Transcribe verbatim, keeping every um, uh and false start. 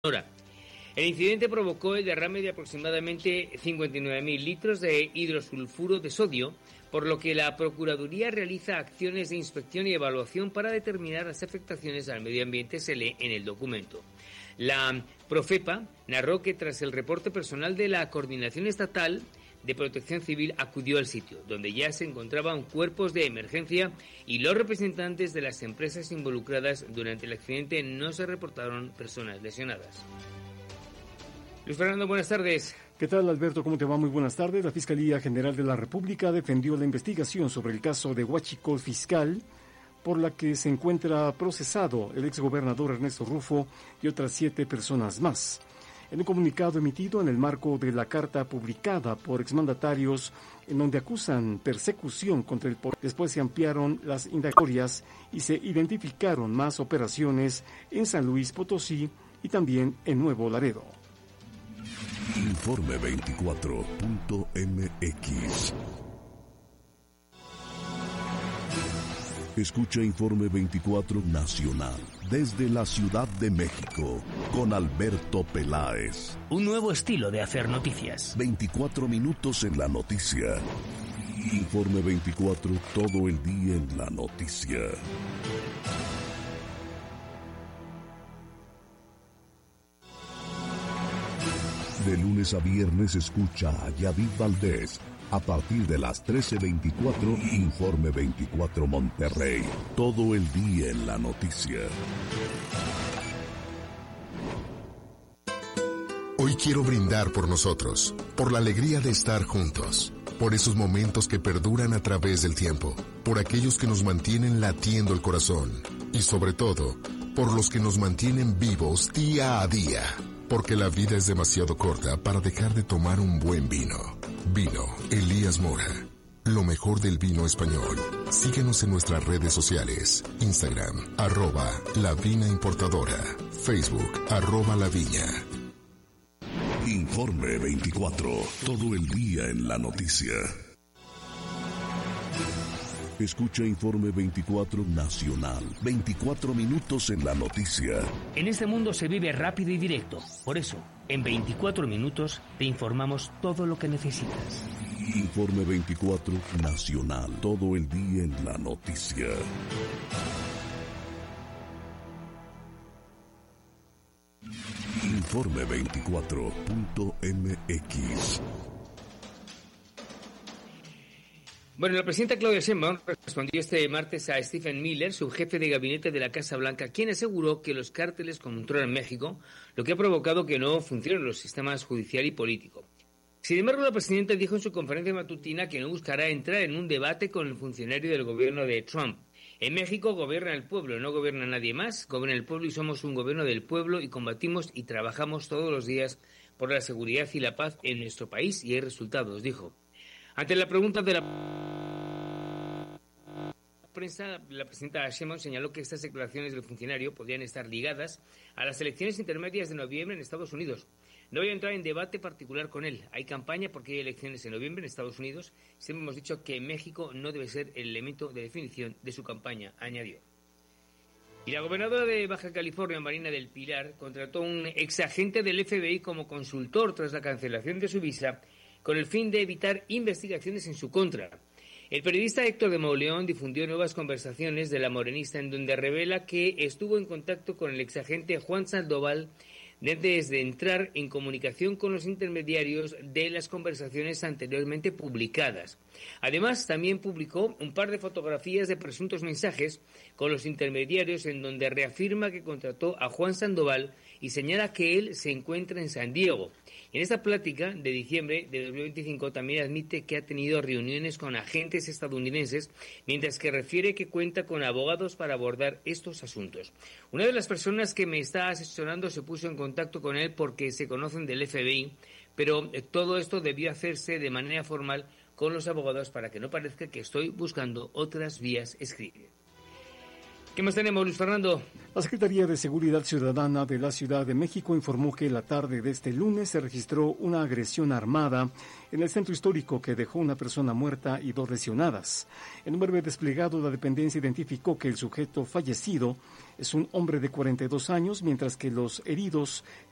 Sonora. El incidente provocó el derrame de aproximadamente cincuenta y nueve mil litros de hidrosulfuro de sodio, por lo que la Procuraduría realiza acciones de inspección y evaluación para determinar las afectaciones al medio ambiente, se lee en el documento. La Profepa narró que tras el reporte personal de la Coordinación Estatal de Protección Civil acudió al sitio, donde ya se encontraban cuerpos de emergencia y los representantes de las empresas involucradas durante el accidente no se reportaron personas lesionadas. Luis Fernando, buenas tardes. ¿Qué tal, Alberto? ¿Cómo te va? Muy buenas tardes. La Fiscalía General de la República defendió la investigación sobre el caso de huachicol fiscal, por la que se encuentra procesado el exgobernador Ernesto Rufo y otras siete personas más. En un comunicado emitido en el marco de la carta publicada por exmandatarios en donde acusan persecución contra el poder, después se ampliaron las indagatorias y se identificaron más operaciones en San Luis Potosí y también en Nuevo Laredo. Informe veinticuatro punto m x. Escucha Informe veinticuatro Nacional desde la Ciudad de México con Alberto Peláez. Un nuevo estilo de hacer noticias. veinticuatro minutos en la noticia. Informe veinticuatro, todo el día en la noticia. De lunes a viernes escucha a Yadid Valdés. A partir de las trece veinticuatro, Informe veinticuatro Monterrey. Todo el día en la noticia. Hoy quiero brindar por nosotros, por la alegría de estar juntos, por esos momentos que perduran a través del tiempo, por aquellos que nos mantienen latiendo el corazón y sobre todo, por los que nos mantienen vivos día a día. Porque la vida es demasiado corta para dejar de tomar un buen vino. Vino Elías Mora. Lo mejor del vino español. Síguenos en nuestras redes sociales. Instagram, arroba La Vina Importadora. Facebook, arroba La Viña. Informe veinticuatro. Todo el día en la noticia. Escucha Informe veinticuatro Nacional. veinticuatro minutos en la noticia. En este mundo se vive rápido y directo. Por eso, en veinticuatro minutos te informamos todo lo que necesitas. Informe veinticuatro Nacional. Todo el día en la noticia. Informe veinticuatro punto m x. Bueno, la presidenta Claudia Sheinbaum respondió este martes a Stephen Miller, subjefe de gabinete de la Casa Blanca, quien aseguró que los cárteles controlan México, lo que ha provocado que no funcionen los sistemas judicial y político. Sin embargo, la presidenta dijo en su conferencia matutina que no buscará entrar en un debate con el funcionario del gobierno de Trump. En México gobierna el pueblo, no gobierna nadie más, gobierna el pueblo y somos un gobierno del pueblo y combatimos y trabajamos todos los días por la seguridad y la paz en nuestro país y hay resultados, dijo. Ante la pregunta de la prensa, la presidenta Sheinbaum señaló que estas declaraciones del funcionario podrían estar ligadas a las elecciones intermedias de noviembre en Estados Unidos. No voy a entrar en debate particular con él. Hay campaña porque hay elecciones en noviembre en Estados Unidos. Siempre hemos dicho que México no debe ser el elemento de definición de su campaña, añadió. Y la gobernadora de Baja California, Marina del Pilar, contrató a un exagente del F B I como consultor tras la cancelación de su visa, con el fin de evitar investigaciones en su contra. El periodista Héctor de Mauleón difundió nuevas conversaciones de la morenista en donde revela que estuvo en contacto con el exagente Juan Sandoval desde entrar en comunicación con los intermediarios de las conversaciones anteriormente publicadas. Además, también publicó un par de fotografías de presuntos mensajes con los intermediarios en donde reafirma que contrató a Juan Sandoval y señala que él se encuentra en San Diego. En esta plática de diciembre de dos mil veinticinco también admite que ha tenido reuniones con agentes estadounidenses, mientras que refiere que cuenta con abogados para abordar estos asuntos. Una de las personas que me está asesorando se puso en contacto con él porque se conocen del F B I, pero todo esto debió hacerse de manera formal con los abogados para que no parezca que estoy buscando otras vías, escribe. ¿Qué más tenemos, Luis Fernando? La Secretaría de Seguridad Ciudadana de la Ciudad de México informó que la tarde de este lunes se registró una agresión armada en el centro histórico que dejó una persona muerta y dos lesionadas. En un breve desplegado, la dependencia identificó que el sujeto fallecido es un hombre de cuarenta y dos años, mientras que los heridos